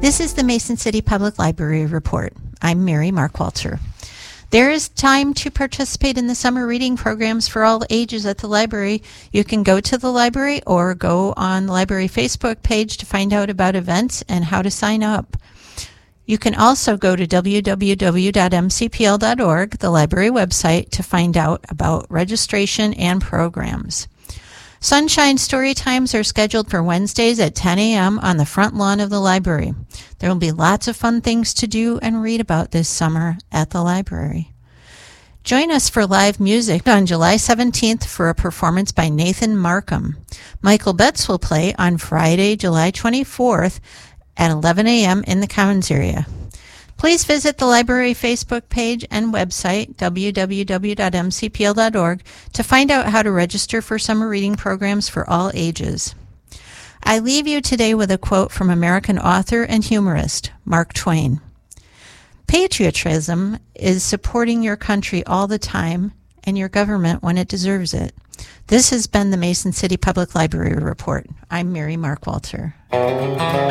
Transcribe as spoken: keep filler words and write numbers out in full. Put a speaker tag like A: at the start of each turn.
A: This is the Mason City Public Library Report. I'm Mary Markwalter. There is time to participate in the summer reading programs for all ages at the library. You can go to the library or go on the library Facebook page to find out about events and how to sign up. You can also go to w w w dot m c p l dot org, the library website, to find out about registration and programs. Sunshine Story Times are scheduled for Wednesdays at ten a m on the front lawn of the library. There will be lots of fun things to do and read about this summer at the library. Join us for live music on July seventeenth for a performance by Nathan Markham. Michael Betts will play on Friday, July twenty-fourth at eleven a m in the Commons area. Please visit the library Facebook page and website, w w w dot m c p l dot org, to find out how to register for summer reading programs for all ages. I leave you today with a quote from American author and humorist Mark Twain. Patriotism is supporting your country all the time and your government when it deserves it. This has been the Mason City Public Library Report. I'm Mary Markwalter.